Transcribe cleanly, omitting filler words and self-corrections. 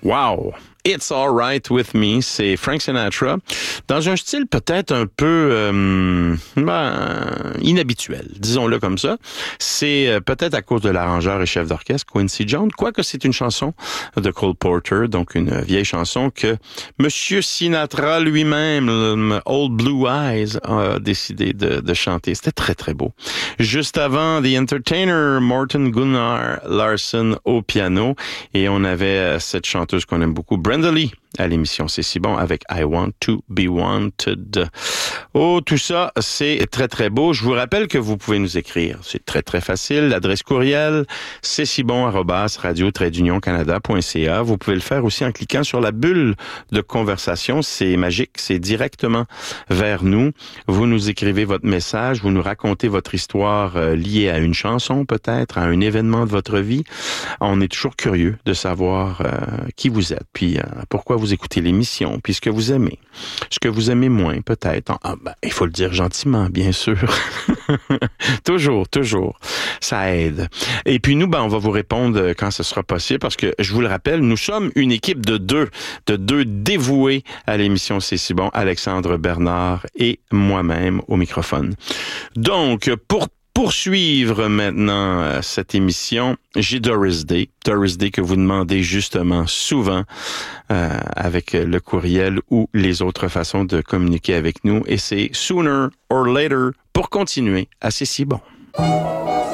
Wow! It's Alright With Me, c'est Frank Sinatra, dans un style peut-être un peu inhabituel, disons-le comme ça. C'est peut-être à cause de l'arrangeur et chef d'orchestre Quincy Jones, quoique c'est une chanson de Cole Porter, donc une vieille chanson que Monsieur Sinatra lui-même, Old Blue Eyes, a décidé de chanter. C'était très très beau. Juste avant, The Entertainer, Morten Gunnar Larsen au piano, et on avait cette chanteuse qu'on aime beaucoup, Brenda Lee, à l'émission C'est si bon avec I Want to Be Wanted. Oh, tout ça, c'est très très beau. Je vous rappelle que vous pouvez nous écrire. C'est très très facile. L'adresse courriel, c'est si bon @radio-canada.ca. Vous pouvez le faire aussi en cliquant sur la bulle de conversation. C'est magique. C'est directement vers nous. Vous nous écrivez votre message. Vous nous racontez votre histoire liée à une chanson peut-être, à un événement de votre vie. On est toujours curieux de savoir qui vous êtes, puis pourquoi vous écoutez l'émission, puis ce que vous aimez moins peut-être. Il faut le dire gentiment, bien sûr. Toujours, ça aide. Et puis nous, on va vous répondre quand ce sera possible, parce que je vous le rappelle, nous sommes une équipe de deux dévoués à l'émission C'est si bon, Alexandre Bernard et moi-même au microphone. Donc, pour poursuivre maintenant cette émission, j'ai Doris Day que vous demandez justement souvent avec le courriel ou les autres façons de communiquer avec nous, et c'est Sooner or Later pour continuer à C'est si bon.